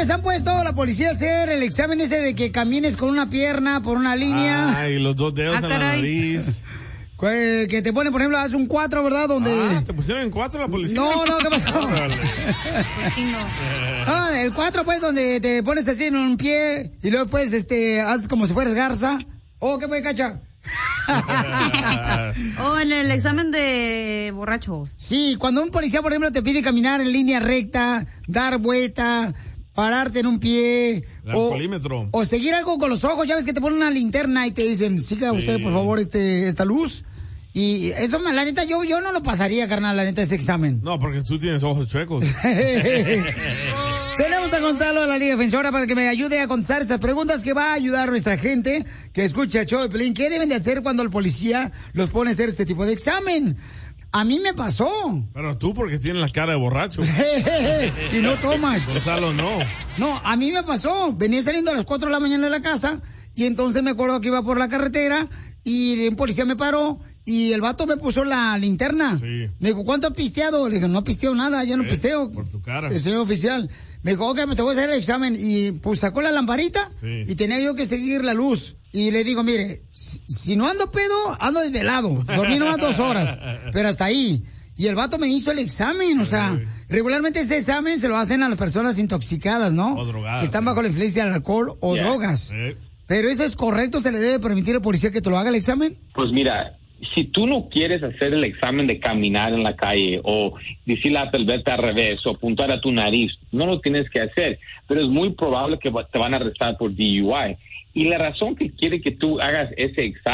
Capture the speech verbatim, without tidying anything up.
les han puesto la policía a hacer el examen ese de que camines con una pierna por una línea? Ay, los dos dedos ah, en caray. la nariz. Que te ponen, por ejemplo, hace un cuatro, ¿verdad? Donde... Ah, ¿te pusieron en cuatro la policía? No, no, ¿qué pasó? Ah, el cuatro, pues, donde te pones así en un pie y luego, pues, este, haces como si fueras garza. Oh, ¿qué fue, Cacha? O oh, en el examen de borrachos. Sí, cuando un policía, por ejemplo, te pide caminar en línea recta, dar vuelta, pararte en un pie. El o, alcoholímetro. O seguir algo con los ojos. Ya ves que te ponen una linterna y te dicen, siga sí. usted, por favor, este, esta luz. Y eso, la neta, yo, yo no lo pasaría, carnal, la neta, ese examen. No, porque tú tienes ojos chuecos. Tenemos a Gonzalo de la Liga Defensora para que me ayude a contestar estas preguntas que va a ayudar a nuestra gente que escucha el show de Pelín. ¿Qué deben de hacer cuando el policía los pone a hacer este tipo de examen? A mí me pasó. Pero tú porque tienes la cara de borracho. Y no tomas. Gonzalo, no. No, a mí me pasó. Venía saliendo a las cuatro de la mañana de la casa y entonces me acuerdo que iba por la carretera y un policía me paró y el vato me puso la linterna. Sí. Me dijo, ¿cuánto has pisteado? Le dije, no pisteo nada, yo no ¿Eh? pisteo. Por tu cara. El señor oficial. Me dijo, ok, te voy a hacer el examen. Y pues sacó la lamparita sí. y tenía yo que seguir la luz. Y le digo, mire, si, si no ando pedo, ando desvelado. Dormí nomás dos horas, pero hasta ahí. Y el vato me hizo el examen, o sea, sí. regularmente ese examen se lo hacen a las personas intoxicadas, ¿no? O drogadas. Que están sí. bajo la influencia del alcohol o yeah. drogas. Sí. Pero eso es correcto, ¿se le debe permitir al policía que te lo haga el examen? Pues mira, si tú no quieres hacer el examen de caminar en la calle o decir la verte al revés o apuntar a tu nariz, no lo tienes que hacer, pero es muy probable que te van a arrestar por D U I. Y la razón que quiere que tú hagas ese examen